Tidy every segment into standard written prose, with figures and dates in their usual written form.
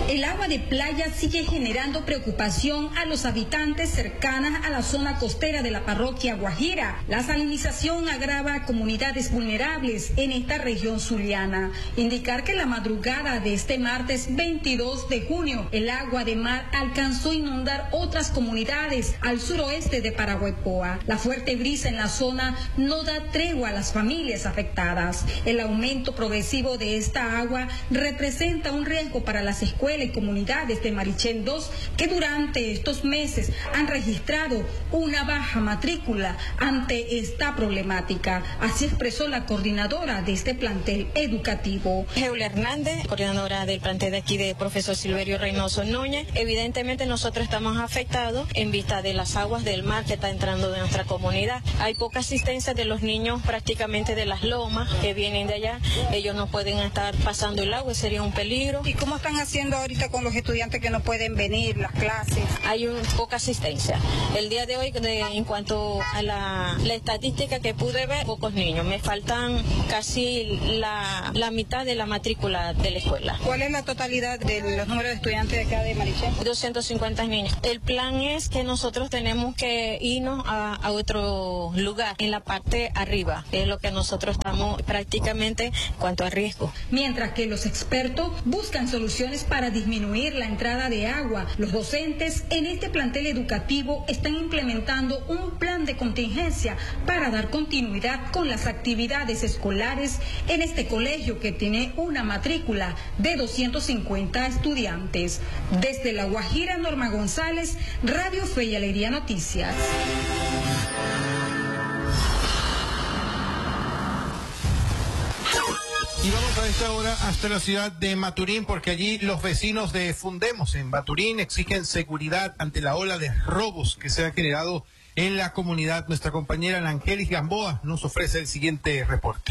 El agua de playa sigue generando preocupación a los habitantes cercanas a la zona costera de la parroquia Guajira. La salinización agrava a comunidades vulnerables en esta región zuliana. Indicar que la madrugada de este martes 22 de junio, el agua de mar alcanzó a inundar otras comunidades al suroeste de Paraguaypoa. La fuerte brisa en la zona no da tregua a las familias afectadas. El aumento progresivo de esta agua representa un riesgo para las escuelas y comunidades de Marichén II, que durante estos meses han registrado una baja matrícula ante esta problemática. Así expresó la coordinadora de este plantel educativo. Geula Hernández, coordinadora del plantel de aquí de profesor Silverio Reynoso Núñez. Evidentemente nosotros estamos afectados en vista de las aguas del mar que está entrando de nuestra comunidad. Hay poca asistencia de los niños prácticamente de las lomas que vienen de allá. Ellos no pueden estar pasando el agua, sería un peligro. ¿Y cómo están haciendo ahorita con los estudiantes que no pueden venir, las clases? Hay poca asistencia. El día de hoy, en cuanto a la estadística que pude ver, pocos niños. Me faltan casi la mitad de la matrícula de la escuela. ¿Cuál es la totalidad de los números de estudiantes de acá de Marichén? 250 niños. El plan es que nosotros tenemos que irnos a otro lugar, en la parte arriba, que es lo que nosotros estamos prácticamente en cuanto a riesgo. Mientras que los expertos buscan soluciones para disminuir la entrada de agua, los docentes en este plantel educativo están implementando un plan de contingencia para dar continuidad con las actividades escolares en este colegio que tiene una matrícula de 250 estudiantes. Desde La Guajira, Norma González, Radio Fe y Alegría Noticias. Y vamos a esta hora hasta la ciudad de Maturín, porque allí los vecinos de Fundemos en Maturín exigen seguridad ante la ola de robos que se ha generado en la comunidad. Nuestra compañera Angelis Gamboa nos ofrece el siguiente reporte.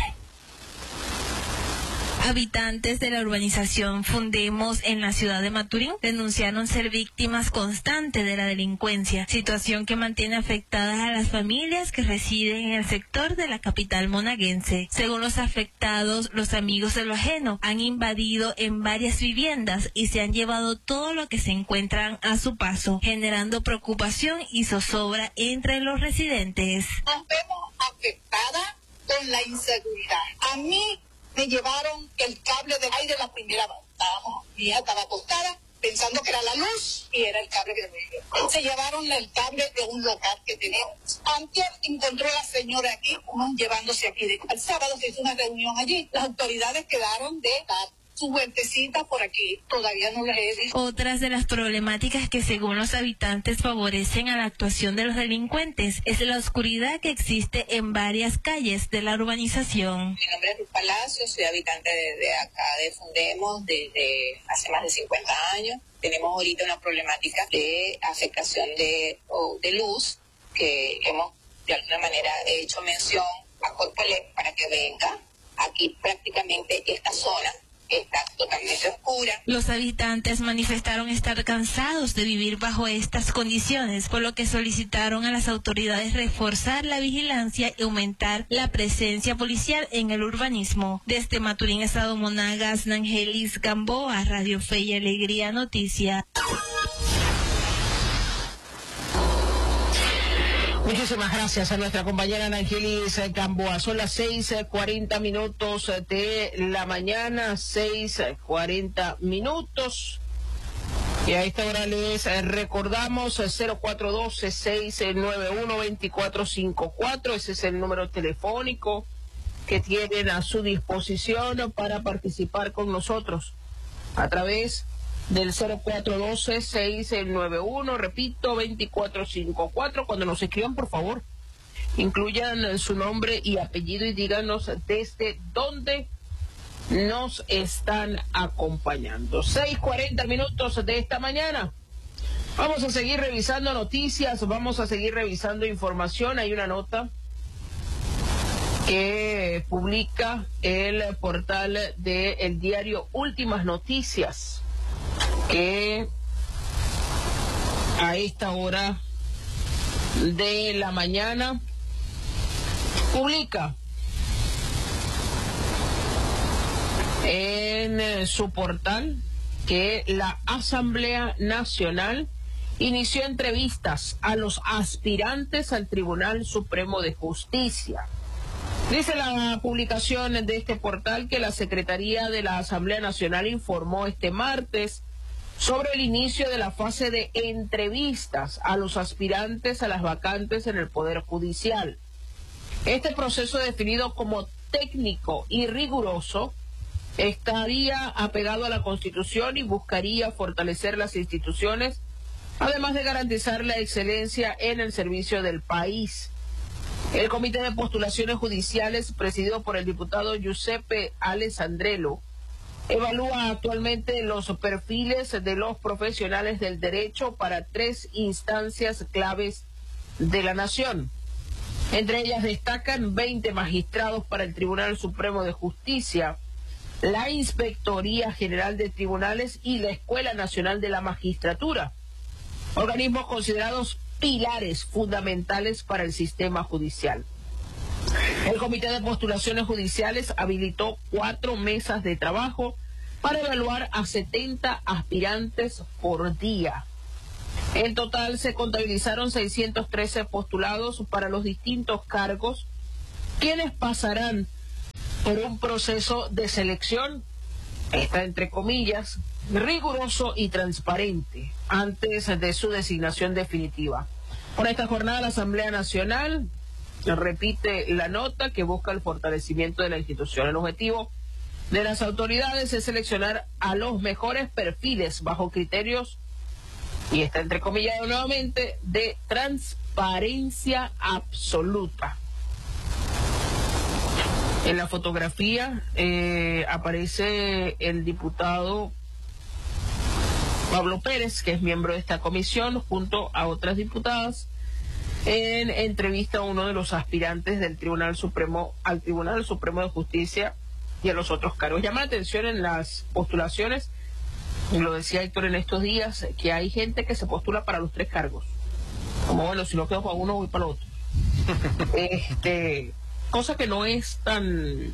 Habitantes de la urbanización Fundemos en la ciudad de Maturín denunciaron ser víctimas constantes de la delincuencia, situación que mantiene afectadas a las familias que residen en el sector de la capital monaguense. Según los afectados, los amigos de lo ajeno han invadido en varias viviendas y se han llevado todo lo que se encuentran a su paso, generando preocupación y zozobra entre los residentes. Nos vemos afectadas con la inseguridad. A mí me llevaron el cable de aire la primera vez. Mi hija estaba acostada pensando que era la luz y era el cable que me se llevaron el cable de un local que tenemos. Antes encontró la señora aquí, llevándose aquí. El sábado se hizo una reunión allí. Las autoridades quedaron de dar su vueltecita por aquí, todavía no las he visto. Otras de las problemáticas que según los habitantes favorecen a la actuación de los delincuentes es la oscuridad que existe en varias calles de la urbanización. Mi nombre es Ruth Palacio, soy habitante de acá de Fundemos desde hace más de 50 años. Tenemos ahorita una problemática de afectación de luz que hemos de alguna manera hecho mención a Corpolec para que venga. Aquí prácticamente esta zona está totalmente oscura. Los habitantes manifestaron estar cansados de vivir bajo estas condiciones, por lo que solicitaron a las autoridades reforzar la vigilancia y aumentar la presencia policial en el urbanismo. Desde Maturín, Estado Monagas, Angelis Gamboa, Radio Fe y Alegría Noticias. Muchísimas gracias a nuestra compañera Angelis Gamboa. Son las 6:40 de la mañana, 6:40. Y a esta hora les recordamos 0412-691-2454. Ese es el número telefónico que tienen a su disposición para participar con nosotros a través del 0412-691, repito, 2454. Cuando nos escriban, por favor, incluyan su nombre y apellido y díganos desde dónde nos están acompañando. 6:40 de esta mañana. Vamos a seguir revisando noticias, vamos a seguir revisando información. Hay una nota que publica el portal del diario Últimas Noticias, que a esta hora de la mañana publica en su portal que la Asamblea Nacional inició entrevistas a los aspirantes al Tribunal Supremo de Justicia. Dice la publicación de este portal que la Secretaría de la Asamblea Nacional informó este martes sobre el inicio de la fase de entrevistas a los aspirantes a las vacantes en el Poder Judicial. Este proceso, definido como técnico y riguroso, estaría apegado a la Constitución y buscaría fortalecer las instituciones, además de garantizar la excelencia en el servicio del país. El Comité de Postulaciones Judiciales, presidido por el diputado Giuseppe Alessandrello, evalúa actualmente los perfiles de los profesionales del derecho para 3 instancias claves de la nación. Entre ellas destacan 20 magistrados para el Tribunal Supremo de Justicia, la Inspectoría General de Tribunales y la Escuela Nacional de la Magistratura, organismos considerados pilares fundamentales para el sistema judicial. El Comité de Postulaciones Judiciales habilitó 4 mesas de trabajo para evaluar a 70 aspirantes por día. En total se contabilizaron 613 postulados para los distintos cargos, quienes pasarán por un proceso de selección, está entre comillas, riguroso y transparente antes de su designación definitiva. Por esta jornada, la Asamblea Nacional repite la nota que busca el fortalecimiento de la institución. El objetivo de las autoridades es seleccionar a los mejores perfiles bajo criterios, y está entrecomillado nuevamente, de transparencia absoluta. En la fotografía aparece el diputado Pablo Pérez, que es miembro de esta comisión, junto a otras diputadas, en entrevista a uno de los aspirantes del Tribunal Supremo, al Tribunal Supremo de Justicia y a los otros cargos. Llama la atención en las postulaciones, lo decía Héctor en estos días, que hay gente que se postula para los 3 cargos. Como bueno, si no quedo para uno, voy para el otro. Cosa que no es tan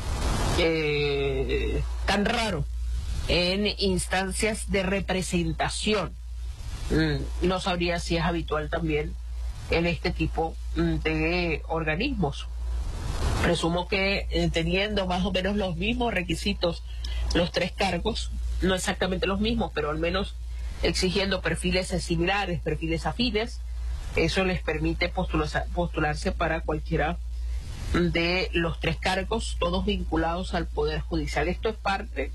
raro en instancias de representación. No sabría si es habitual también en este tipo de organismos. Presumo que teniendo más o menos los mismos requisitos los 3 cargos, no exactamente los mismos, pero al menos exigiendo perfiles similares, perfiles afines, eso les permite postularse para cualquiera de los 3 cargos, todos vinculados al Poder Judicial. Esto es parte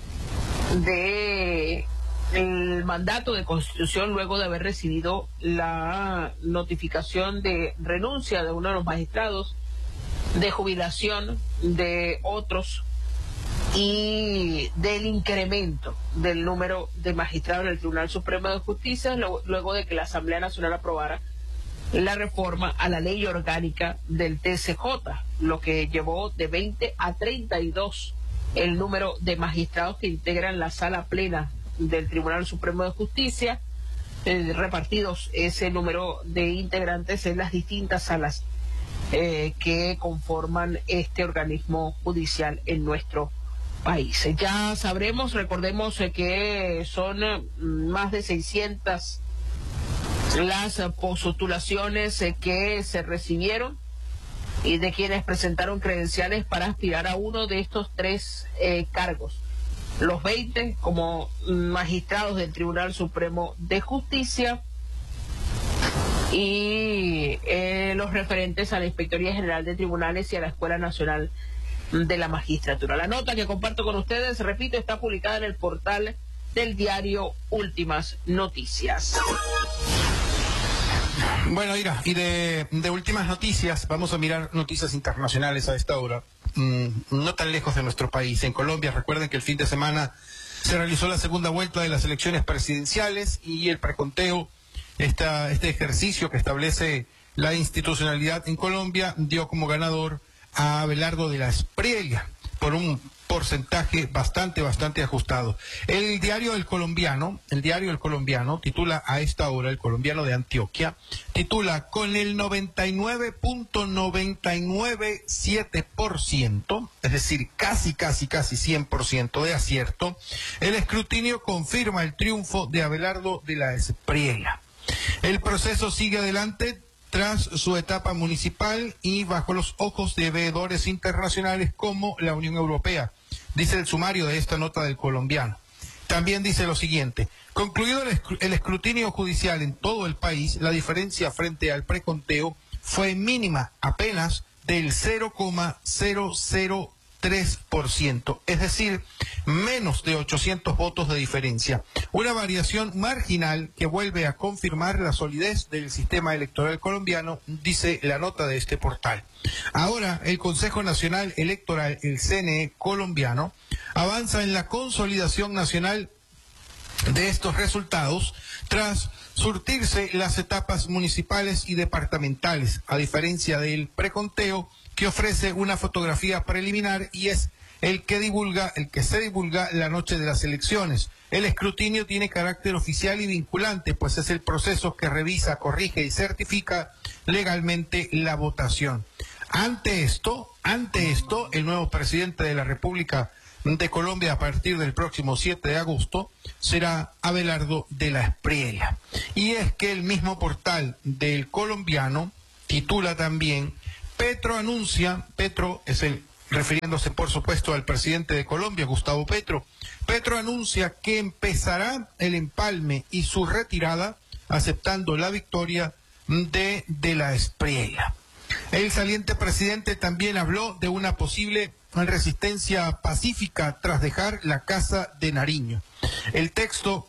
de el mandato de Constitución luego de haber recibido la notificación de renuncia de uno de los magistrados, de jubilación de otros y del incremento del número de magistrados en el Tribunal Supremo de Justicia, luego de que la Asamblea Nacional aprobara la reforma a la ley orgánica del TCJ, lo que llevó de 20 a 32 el número de magistrados que integran la sala plena del Tribunal Supremo de Justicia, repartidos ese número de integrantes en las distintas salas que conforman este organismo judicial en nuestro país. Ya sabremos, recordemos que son más de 600 las postulaciones que se recibieron y de quienes presentaron credenciales para aspirar a uno de estos 3 cargos. Los 20 como magistrados del Tribunal Supremo de Justicia y los referentes a la Inspectoría General de Tribunales y a la Escuela Nacional de la Magistratura. La nota que comparto con ustedes, repito, está publicada en el portal del diario Últimas Noticias. Bueno, Ira, y de últimas noticias, vamos a mirar noticias internacionales a esta hora, no tan lejos de nuestro país. En Colombia, recuerden que el fin de semana se realizó la segunda vuelta de las elecciones presidenciales y el preconteo, este ejercicio que establece la institucionalidad en Colombia, dio como ganador a Abelardo de la Espriella por un porcentaje bastante ajustado. El diario El Colombiano titula a esta hora, El Colombiano de Antioquia, titula: con el 99.997%, es decir, casi 100% de acierto, el escrutinio confirma el triunfo de Abelardo de la Espriella. El proceso sigue adelante tras su etapa municipal y bajo los ojos de veedores internacionales como la Unión Europea, dice el sumario de esta nota del Colombiano. También dice lo siguiente: concluido el escrutinio judicial en todo el país, la diferencia frente al preconteo fue mínima, apenas del 0,003%, es decir, menos de 800 votos de diferencia. Una variación marginal que vuelve a confirmar la solidez del sistema electoral colombiano, dice la nota de este portal. Ahora, el Consejo Nacional Electoral, el CNE colombiano, avanza en la consolidación nacional de estos resultados tras surtirse las etapas municipales y departamentales, a diferencia del preconteo, que ofrece una fotografía preliminar y es el que se divulga la noche de las elecciones. El escrutinio tiene carácter oficial y vinculante, pues es el proceso que revisa, corrige y certifica legalmente la votación. Ante esto, el nuevo presidente de la República de Colombia a partir del próximo 7 de agosto será Abelardo de la Espriella. Y es que el mismo portal del Colombiano titula también: Petro anuncia, refiriéndose por supuesto al presidente de Colombia, Gustavo Petro anuncia que empezará el empalme y su retirada, aceptando la victoria de la Espriella. El saliente presidente también habló de una posible resistencia pacífica tras dejar la Casa de Nariño. El texto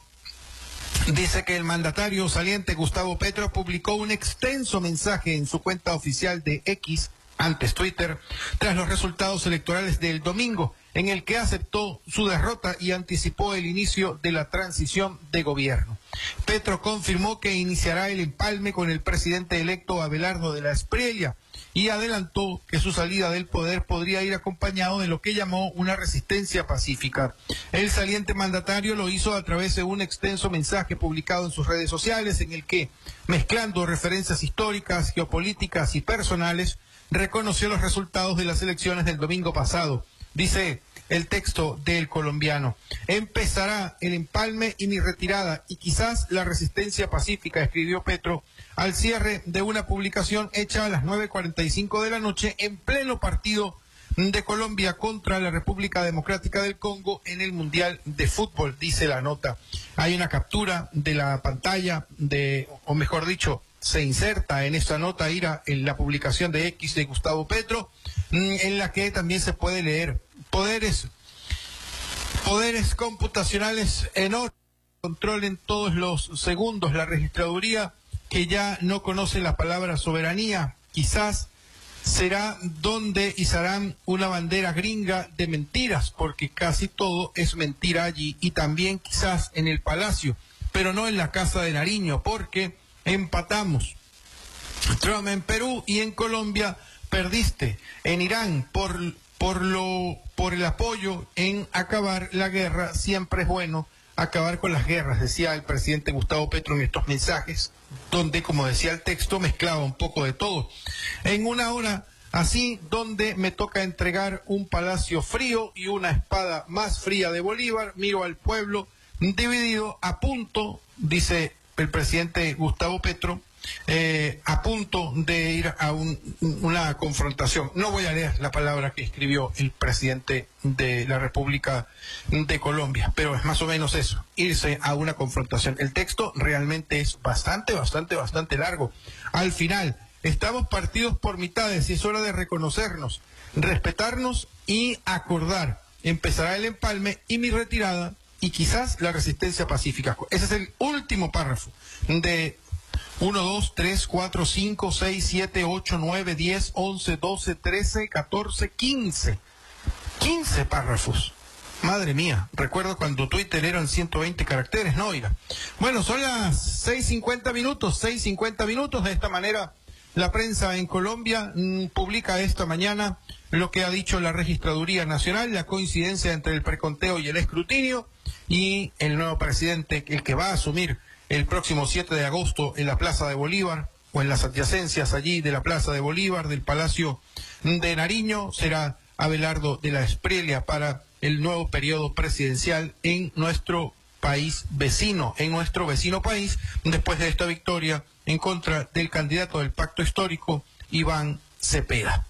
dice que el mandatario saliente Gustavo Petro publicó un extenso mensaje en su cuenta oficial de X, antes Twitter, tras los resultados electorales del domingo, en el que aceptó su derrota y anticipó el inicio de la transición de gobierno. Petro confirmó que iniciará el empalme con el presidente electo Abelardo de la Espriella y adelantó que su salida del poder podría ir acompañado de lo que llamó una resistencia pacífica. El saliente mandatario lo hizo a través de un extenso mensaje publicado en sus redes sociales, en el que, mezclando referencias históricas, geopolíticas y personales, reconoció los resultados de las elecciones del domingo pasado. Dice el texto del Colombiano: empezará el empalme y mi retirada y quizás la resistencia pacífica, escribió Petro al cierre de una publicación hecha a las 9:45 de la noche en pleno partido de Colombia contra la República Democrática del Congo en el Mundial de Fútbol, dice la nota. Hay una captura de la pantalla o mejor dicho, se inserta en esta nota, Ira, en la publicación de X de Gustavo Petro, en la que también se puede leer: poderes computacionales enormes controlen todos los segundos la registraduría, que ya no conoce la palabra soberanía. Quizás será donde izarán una bandera gringa de mentiras, porque casi todo es mentira allí, y también quizás en el Palacio, pero no en la Casa de Nariño, porque empatamos. Trump en Perú y en Colombia perdiste. En Irán por el apoyo en acabar la guerra. Siempre es bueno acabar con las guerras, decía el presidente Gustavo Petro en estos mensajes, donde, como decía el texto, mezclaba un poco de todo. En una hora así, donde me toca entregar un palacio frío y una espada más fría de Bolívar, miro al pueblo dividido, a punto, dice el presidente Gustavo Petro, a punto de ir a una confrontación. No voy a leer la palabra que escribió el presidente de la República de Colombia, pero es más o menos eso, irse a una confrontación. El texto realmente es bastante largo. Al final, estamos partidos por mitades y es hora de reconocernos, respetarnos y acordar. Empezará el empalme y mi retirada y quizás la resistencia pacífica. Ese es el último párrafo de 1, 2, 3, 4, 5, 6, 7, 8, 9, 10, 11, 12, 13, 14, 15. 15 párrafos. Madre mía, recuerdo cuando Twitter eran 120 caracteres, ¿no? Oiga. Bueno, son las 6:50 minutos. De esta manera La prensa en Colombia publica esta mañana lo que ha dicho la Registraduría Nacional, la coincidencia entre el preconteo y el escrutinio, y el nuevo presidente, el que va a asumir el próximo 7 de agosto en la Plaza de Bolívar, o en las adyacencias allí de la Plaza de Bolívar, del Palacio de Nariño, será Abelardo de la Espriella para el nuevo periodo presidencial en nuestro país vecino, en nuestro vecino país, después de esta victoria en contra del candidato del Pacto Histórico, Iván Cepeda.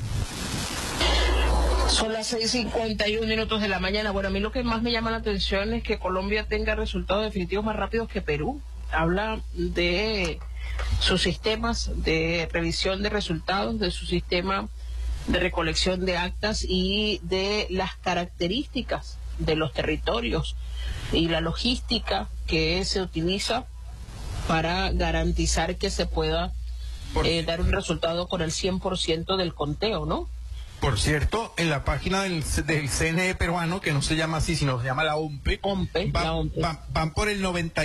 Son las 6:51 de la mañana. Bueno, a mí lo que más me llama la atención es que Colombia tenga resultados definitivos más rápidos que Perú. Habla de sus sistemas de revisión de resultados, de su sistema de recolección de actas y de las características de los territorios y la logística que se utiliza para garantizar que se pueda dar un resultado con el 100% del conteo, ¿no? Por cierto, en la página del CNE peruano, que no se llama así, sino se llama la OMPE, van por el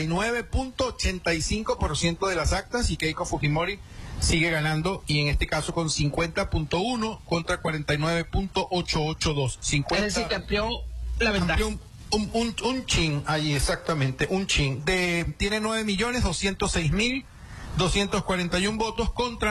99.85% de las actas, y Keiko Fujimori sigue ganando, y en este caso con 50.1 contra 49.882. Es decir, que amplió la ventaja. Un chin allí, exactamente, un chin. Tiene 9.206.241 votos contra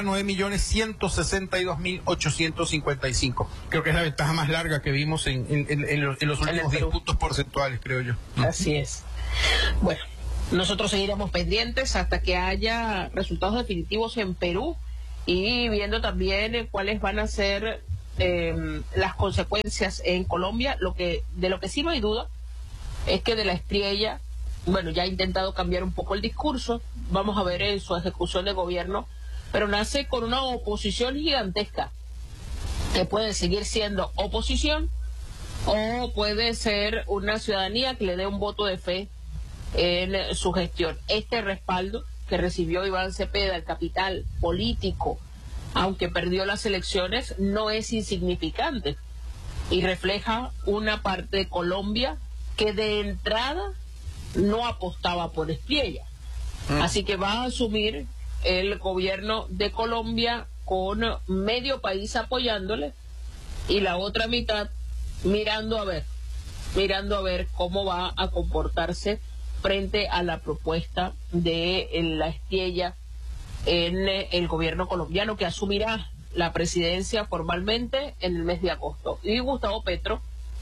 9.162.855. Creo que es la ventaja más larga que vimos en los últimos 10 puntos porcentuales, creo yo. Así es. Bueno, nosotros seguiremos pendientes hasta que haya resultados definitivos en Perú, y viendo también cuáles van a ser las consecuencias en Colombia. De lo que sí no hay duda es que de la Espriella, bueno, ya ha intentado cambiar un poco el discurso, vamos a ver en su ejecución de gobierno, pero nace con una oposición gigantesca, que puede seguir siendo oposición, o puede ser una ciudadanía que le dé un voto de fe en su gestión. Este respaldo que recibió Iván Cepeda, el capital político, aunque perdió las elecciones, no es insignificante, y refleja una parte de Colombia que de entrada no apostaba por Espriella. Así que va a asumir el gobierno de Colombia con medio país apoyándole y la otra mitad mirando a ver cómo va a comportarse frente a la propuesta de la Espriella en el gobierno colombiano, que asumirá la presidencia formalmente en el mes de agosto. Y Gustavo Petro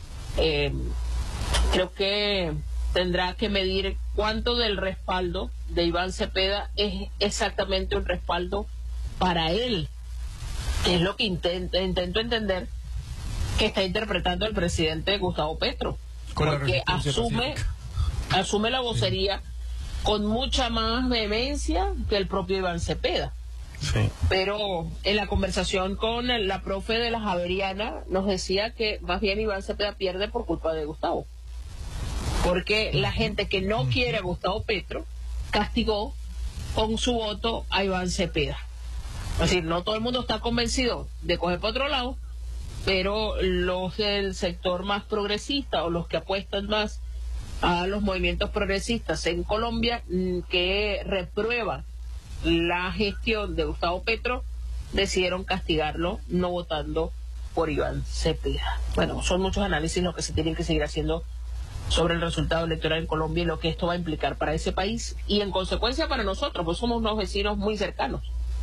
creo que tendrá que medir cuánto del respaldo de Iván Cepeda es exactamente un respaldo para él, que es lo que intento entender que está interpretando el presidente Gustavo Petro, porque asume la vocería con mucha más vehemencia que el propio Iván Cepeda. Sí. Pero en la conversación con la profe de la Javeriana nos decía que más bien Iván Cepeda pierde por culpa de Gustavo, porque la gente que no quiere a Gustavo Petro castigó con su voto a Iván Cepeda. Es decir, no todo el mundo está convencido de coger por otro lado, pero los del sector más progresista, o los que apuestan más a los movimientos progresistas en Colombia, que reprueban la gestión de Gustavo Petro, decidieron castigarlo no votando por Iván Cepeda. Bueno, son muchos análisis los que se tienen que seguir haciendo sobre el resultado electoral en Colombia y lo que esto va a implicar para ese país y en consecuencia para nosotros, pues somos unos vecinos muy cercanos.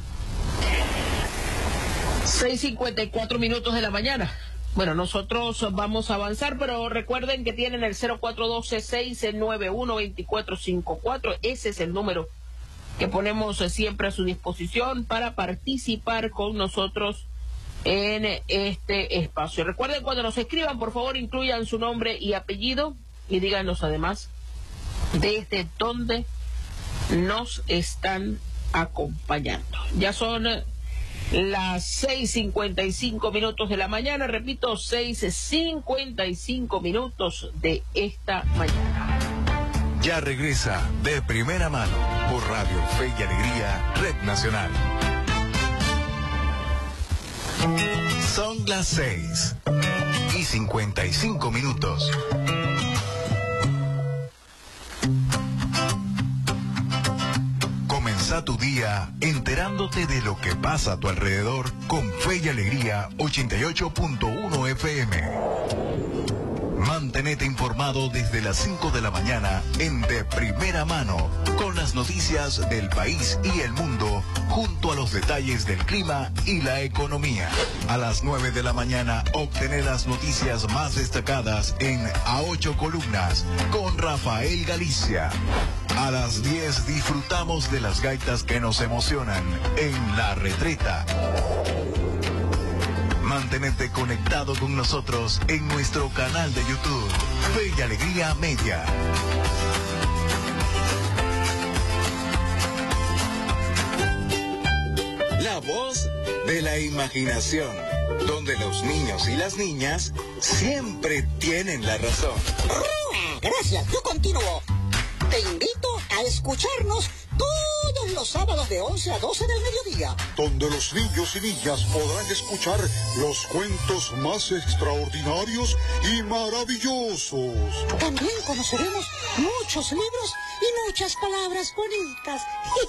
6:54 de la mañana. Bueno, nosotros vamos a avanzar, pero recuerden que tienen el 0412-691-2454. Ese es el número que ponemos siempre a su disposición para participar con nosotros en este espacio. Recuerden, cuando nos escriban, por favor, incluyan su nombre y apellido y díganos además desde dónde nos están acompañando. Ya son las 6:55 de la mañana, repito, 6:55 de esta mañana. Ya regresa De Primera Mano por Radio Fe y Alegría, Red Nacional. Son las 6:55. Comienza tu día enterándote de lo que pasa a tu alrededor con Fe y Alegría 88.1 FM. Mantenete informado desde las 5 de la mañana en De Primera Mano, con las noticias del país y el mundo, junto a los detalles del clima y la economía. A las 9 de la mañana, obtener las noticias más destacadas en A 8 Columnas, con Rafael Galicia. A las 10 disfrutamos de las gaitas que nos emocionan en La Retreta. Mantenerte conectado con nosotros en nuestro canal de YouTube, Fe y Alegría Media. La voz de la imaginación, donde los niños y las niñas siempre tienen la razón. Gracias, yo continúo. Te invito a escucharnos todos los sábados de 11 a 12 del mediodía, donde los niños y niñas podrán escuchar los cuentos más extraordinarios y maravillosos. También conoceremos muchos libros y muchas palabras bonitas.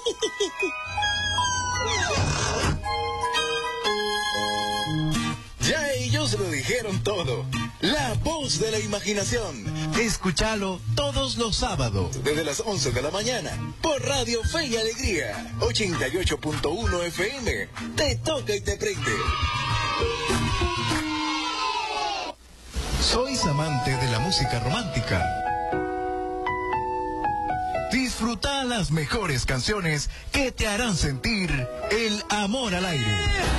Ya ellos lo dijeron todo. La voz de la imaginación. Escúchalo todos los sábados desde las 11 de la mañana por Radio Fe y Alegría 88.1 FM. Te toca y te prende. ¿Sois amante de la música romántica? Disfruta las mejores canciones que te harán sentir el amor al aire.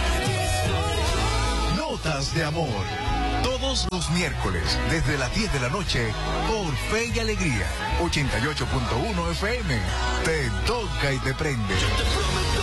Notas de amor. Todos los miércoles, desde las 10 de la noche, por Fe y Alegría, 88.1 FM. Te toca y te prende.